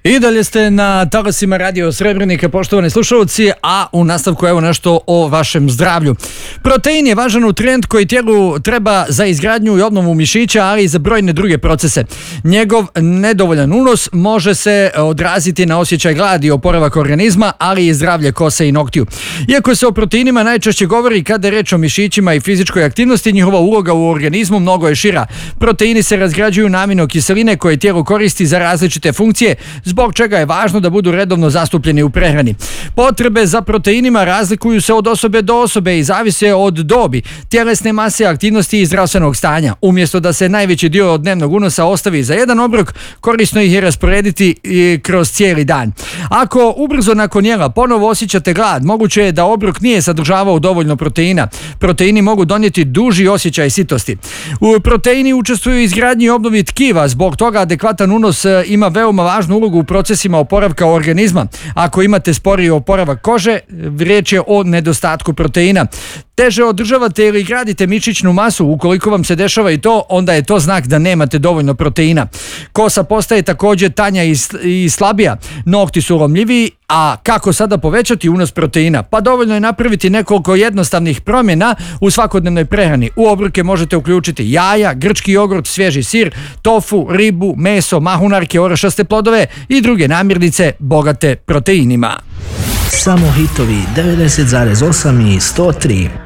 I dalje ste na talasima Radio Srebrenika, poštovani slušalci, a u nastavku evo nešto o vašem zdravlju. Protein je važan nutrient koji tijelu treba za izgradnju i obnovu mišića, ali i za brojne druge procese. Njegov nedovoljan unos može se odraziti na osjećaj gladi i oporavak organizma, ali i zdravlje kose i noktiju. Iako se o proteinima najčešće govori kada je reč o mišićima i fizičkoj aktivnosti, njihova uloga u organizmu mnogo je šira. Proteini se razgrađuju na aminokiseline koje tijelo koristi za različite funkcije, zbog čega je važno da budu redovno zastupljeni u prehrani. Potrebe za proteinima razlikuju se od osobe do osobe i zavise od dobi, tjelesne mase, aktivnosti i zdravstvenog stanja. Umjesto da se najveći dio od dnevnog unosa ostavi za jedan obrok, korisno ih je rasporediti kroz cijeli dan. Ako ubrzo nakon jela ponovo osjećate glad, moguće je da obrok nije sadržavao dovoljno proteina. Proteini mogu donijeti duži osjećaj sitosti. Proteini učestvuju u izgradnji i obnovi tkiva, zbog toga adekvatan unos ima veoma važnu ulogu u procesima oporavka organizma. Ako imate sporiji oporavak kože, riječ je o nedostatku proteina. Teže održavate ili gradite mišićnu masu, ukoliko vam se dešava i to, onda je to znak da nemate dovoljno proteina. Kosa postaje također tanja i slabija, nokti su lomljiviji, a kako sada povećati unos proteina? Pa dovoljno je napraviti nekoliko jednostavnih promjena u svakodnevnoj prehrani. U obroke možete uključiti jaja, grčki jogurt, svježi sir, tofu, ribu, meso, mahunarke, orašaste plodove i druge namirnice bogate proteinima. Samo hitovi 90,8 i 103.